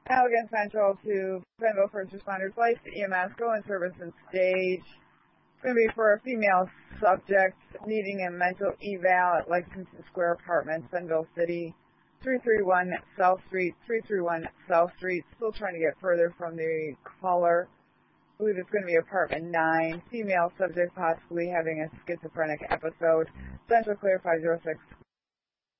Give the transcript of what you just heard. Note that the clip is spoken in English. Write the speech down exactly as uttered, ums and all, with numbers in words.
Allegan Central to Bentonville First Responders, Life, E M S, Go in Service and Stage. It's going to be for a female subject needing a mental eval at Lexington Square Apartments, Bentonville City, three three one South Street, three three one South Street. Still trying to get further from the caller. I believe it's going to be apartment nine. Female subject possibly having a schizophrenic episode. Central Clear five zero six